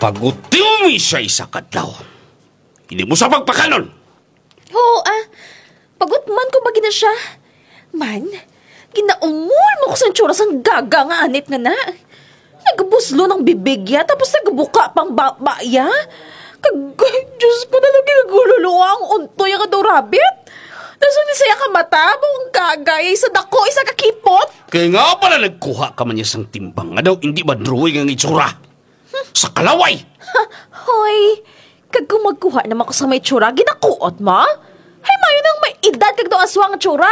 Pagutin mo siya isa kadlaw. Hindi mo siya pagpakanon. Oo, pagutman ko ba gina siya? Man, ginaumol mo ko sa tsura sang gaga nga anit nga na. Nagabuslo ng bibigya, tapos nagabuka pang baya. Diyos ko na lang ginagululuwa ang untoy ang rabbit. Tapos ni saya ka mata, mong gagay, isa dako, isa kakipot. Kaya nga pala nagkuha ka man niya sang timbang nga daw, hindi ba drawing ang itsura? Sa kalaway! Hoy, kag kung magkuha naman ko sa may tsura, ginakuot mo? Hay, mayo nang may edad kag doon aswang tsura.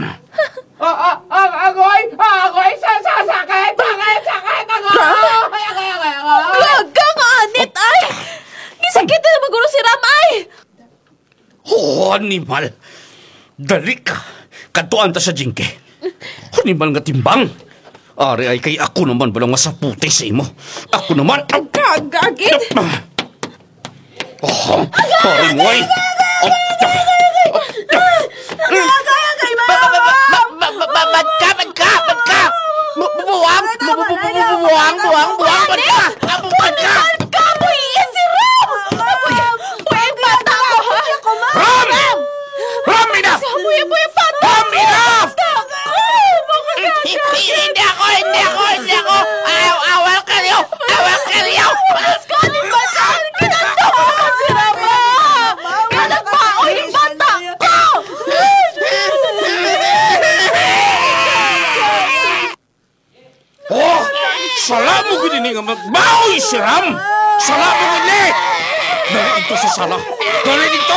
Agoy! Sakit! Agoy! Gaga nga anit, ay! Gisakit na naman gulo si Ram, ay! Oh, animal! Dali ka! Katuan ta sa jingke. Animal nga timbang! Ari ay kay ako naman balang masaputi sa imo. Ako naman... Gagagit! Oh, ari mo ay! Ba't ka? Buwang! Ba't ka? Kamoy, si Ram! Uy, bata ko, ha? Ram! Ram, enough! Uy, bata! Ram, enough! Hindi ako! Awal ka niyo! Mas ka, di ba? Kinantawa ko si Ram, ha? Kinantawa yung bata ko! Oh! Sala mo gini nga magbaoy si Ram! Sala mo gini! Dali dito sa sala! Dali dito!